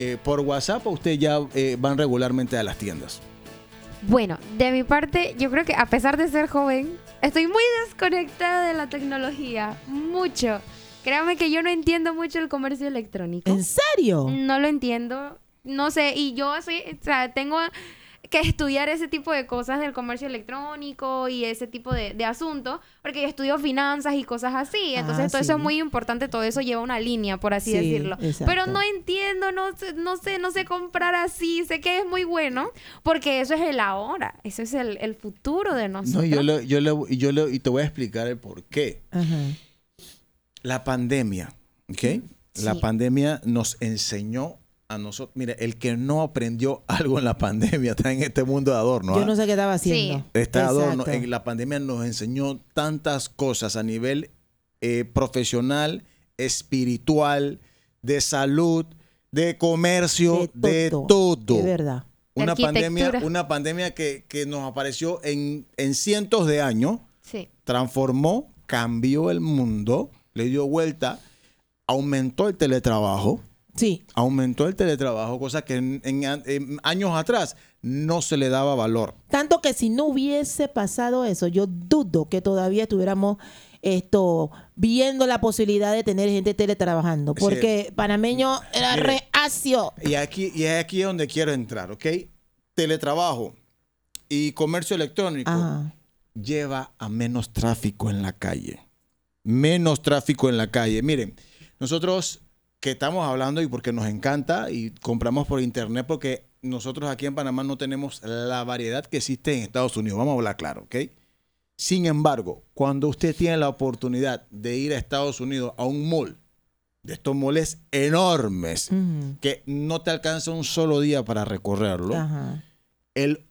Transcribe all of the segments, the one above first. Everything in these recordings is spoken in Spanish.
por WhatsApp o ustedes ya van regularmente a las tiendas? Bueno, de mi parte, yo creo que a pesar de ser joven, estoy muy desconectada de la tecnología. Mucho. Créame que yo no entiendo mucho el comercio electrónico. ¿En serio? No lo entiendo. No sé, y yo tengo que estudiar ese tipo de cosas del comercio electrónico y ese tipo de asuntos, porque yo estudio finanzas y cosas así. Entonces, todo eso es muy importante, todo eso lleva una línea, por así decirlo. Exacto. Pero no entiendo, no sé comprar así. Sé que es muy bueno, porque eso es el ahora. Eso es el futuro de nosotros. No, y te voy a explicar el por qué. Ajá. La pandemia, ¿ok? Sí. La pandemia nos enseñó a nosotros. Mira, el que no aprendió algo en la pandemia está en este mundo de adorno. Yo no sé qué estaba haciendo. Sí. Está adorno. Exacto. La pandemia nos enseñó tantas cosas a nivel profesional, espiritual, de salud, de comercio, de todo. De verdad. Una Arquitectura. pandemia que nos apareció en cientos de años, Sí. transformó, cambió el mundo, le dio vuelta, aumentó el teletrabajo. Sí. Aumentó el teletrabajo, cosa que en años atrás no se le daba valor. Tanto que si no hubiese pasado eso, yo dudo que todavía estuviéramos viendo la posibilidad de tener gente teletrabajando. Porque panameño era Mire, reacio. Y es aquí donde quiero entrar, ¿ok? Teletrabajo y comercio electrónico Ajá. lleva a menos tráfico en la calle. Menos tráfico en la calle. Miren, nosotros que estamos hablando y porque nos encanta y compramos por internet porque nosotros aquí en Panamá no tenemos la variedad que existe en Estados Unidos. Vamos a hablar claro, ¿ok? Sin embargo, cuando usted tiene la oportunidad de ir a Estados Unidos a un mall, de estos malls enormes, que no te alcanza un solo día para recorrerlo, Ajá. el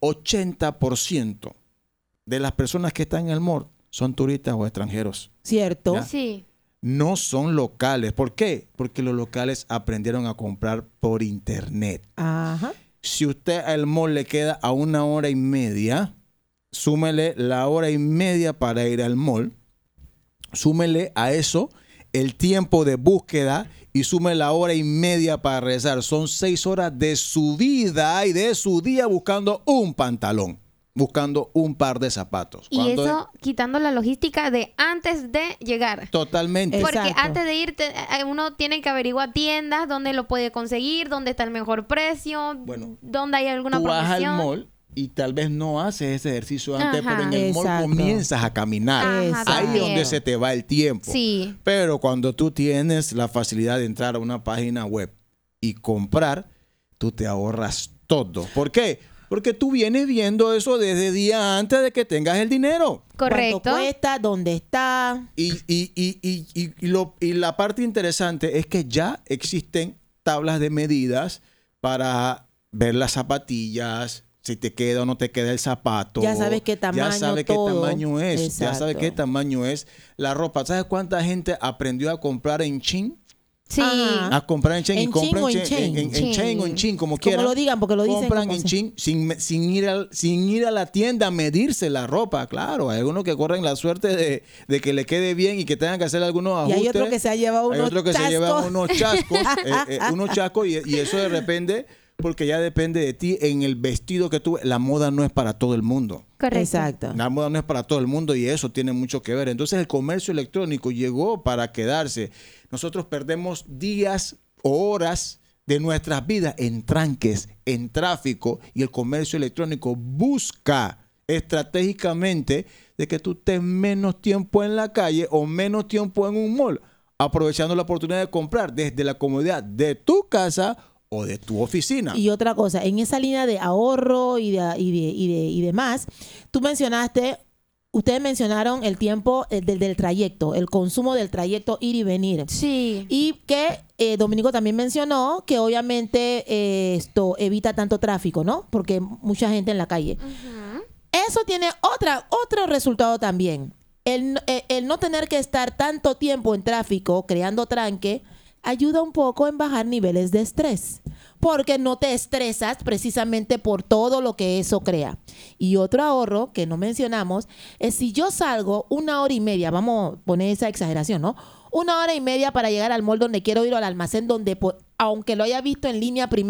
80% de las personas que están en el mall son turistas o extranjeros. ¿Cierto? Ya. Sí. No son locales. ¿Por qué? Porque los locales aprendieron a comprar por internet. Ajá. Si usted al mall le queda a 1 hora y media, súmele la 1 hora y media para ir al mall, súmele a eso el tiempo de búsqueda y sume la 1 hora y media para regresar. Son 6 horas de su vida y de su día buscando un pantalón, buscando un par de zapatos. Y eso quitando la logística de antes de llegar. Totalmente. Porque Exacto. antes de ir, uno tiene que averiguar tiendas, dónde lo puede conseguir, dónde está el mejor precio, Bueno, dónde hay alguna tú vas promoción. al mall y tal vez no haces ese ejercicio antes, Ajá. pero en el mall Exacto. comienzas a caminar. Ajá, Exacto. Ahí es también. donde se te va el tiempo. Sí. Pero cuando tú tienes la facilidad de entrar a una página web y comprar, tú te ahorras todo. ¿Por qué? Porque tú vienes viendo eso desde día antes de que tengas el dinero. Correcto. ¿Cuánto cuesta? ¿Dónde está? Y la parte interesante es que ya existen tablas de medidas para ver las zapatillas, si te queda o no te queda el zapato. Ya sabes qué tamaño, Ya sabes todo. qué tamaño es. Ya Exacto. sabes qué tamaño es la ropa. ¿Sabes cuánta gente aprendió a comprar en Shein? Sí. Ajá. A comprar en Shein y En compran Shein o en Shein. en Shein o en Shein, como Como quieran. lo digan, porque lo dicen Compran como en se- Shein sin ir a la tienda a medirse la ropa. Claro, hay algunos que corren la suerte de que le quede bien y que tengan que hacer algunos Y ajustes. hay otro que se ha llevado Hay unos otro que se llevan chascos. unos chascos, y eso de repente, porque ya depende de ti en el vestido que tú. La moda no es para todo el mundo. Correcto. Exacto. La moda no es para todo el mundo y eso tiene mucho que ver. Entonces el comercio electrónico llegó para quedarse. Nosotros perdemos días o horas de nuestras vidas en tranques, en tráfico, y el comercio electrónico busca estratégicamente de que tú estés menos tiempo en la calle o menos tiempo en un mall, aprovechando la oportunidad de comprar desde la comodidad de tu casa o de tu oficina. Y otra cosa, en esa línea de ahorro y demás, ustedes mencionaron el tiempo del trayecto, el consumo del trayecto ir y venir. Sí. Y que Dominico también mencionó que obviamente esto evita tanto tráfico, ¿no? Porque mucha gente en la calle. Ujú. Eso tiene otro resultado también. El no tener que estar tanto tiempo en tráfico creando tranque ayuda un poco en bajar niveles de estrés, porque no te estresas precisamente por todo lo que eso crea. Y otro ahorro que no mencionamos es si yo salgo 1 hora y media, vamos a poner esa exageración, ¿no? 1 hora y media para llegar al mall donde quiero ir o al almacén donde aunque lo haya visto en línea primero,